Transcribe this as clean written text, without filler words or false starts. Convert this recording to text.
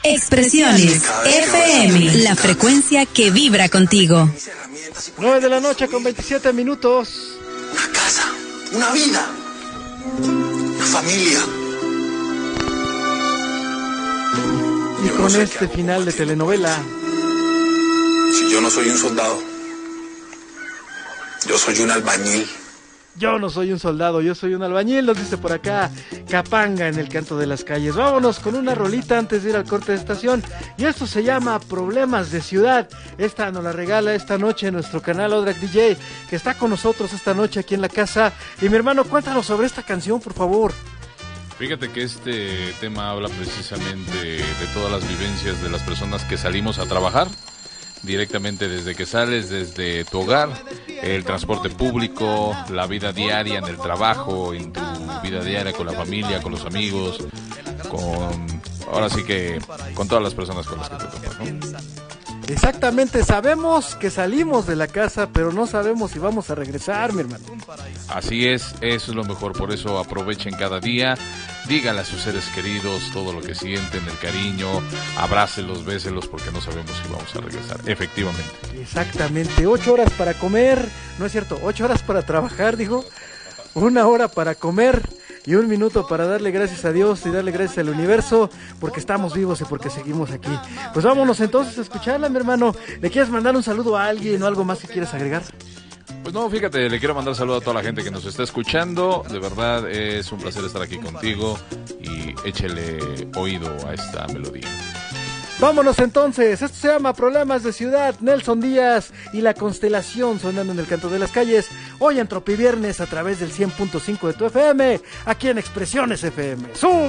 Expresiones FM, la frecuencia que vibra contigo. 9 de la noche con 27 minutos. Una casa, una vida, una familia. Y con este final de telenovela. Si yo no soy un soldado, yo soy un albañil. Yo no soy un soldado, yo soy un albañil, nos dice por acá Capanga en el canto de las calles. Vámonos con una rolita antes de ir al corte de estación. Y esto se llama Problemas de Ciudad. Esta nos la regala esta noche en nuestro canal Odrak DJ, que está con nosotros esta noche aquí en la casa. Y mi hermano, cuéntanos sobre esta canción, por favor. Fíjate que este tema habla precisamente de todas las vivencias de las personas que salimos a trabajar. Directamente desde que sales, desde tu hogar, el transporte público, la vida diaria en el trabajo, en tu vida diaria con la familia, con los amigos, ahora sí que con todas las personas con las que te topas, ¿no? Exactamente, sabemos que salimos de la casa, pero no sabemos si vamos a regresar, mi hermano. Así es, eso es lo mejor, por eso aprovechen cada día, díganle a sus seres queridos todo lo que sienten, el cariño, abrácelos, béselos, porque no sabemos si vamos a regresar, efectivamente. Exactamente, 8 horas para comer, no es cierto, 8 horas para trabajar, dijo, 1 hora para comer y 1 minuto para darle gracias a Dios y darle gracias al universo, porque estamos vivos y porque seguimos aquí. Pues vámonos entonces a escucharla, mi hermano. ¿Le quieres mandar un saludo a alguien o algo más que quieras agregar? Pues no, fíjate, le quiero mandar saludo a toda la gente que nos está escuchando. De verdad, es un placer estar aquí contigo y échele oído a esta melodía. Vámonos entonces, esto se llama Problemas de Ciudad, Nelson Díaz y La Constelación sonando en el canto de las calles, hoy en Tropiviernes a través del 100.5 de tu FM, aquí en Expresiones FM.